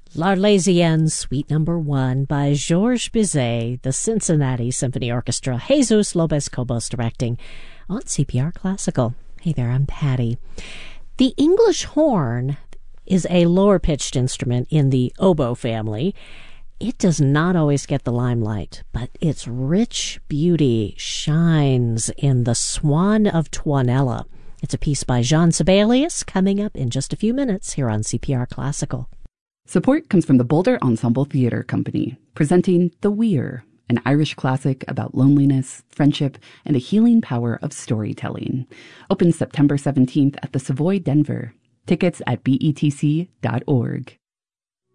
L'Arlésienne, Suite Number 1 by Georges Bizet, the Cincinnati Symphony Orchestra. Jesus Lopez-Cobos directing on CPR Classical. Hey there, I'm Patty. The English horn is a lower-pitched instrument in the oboe family. It does not always get the limelight, but its rich beauty shines in The Swan of Tuonela. It's a piece by Jean Sibelius coming up in just a few minutes here on CPR Classical. Support comes from the Boulder Ensemble Theatre Company, presenting The Weir, an Irish classic about loneliness, friendship, and the healing power of storytelling. Opens September 17th at the Savoy, Denver. Tickets at betc.org.